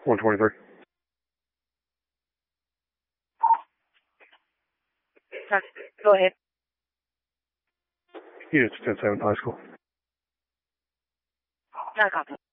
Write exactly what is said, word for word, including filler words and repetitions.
one twenty-three. Go ahead. Units ten seven High School. Not a copy.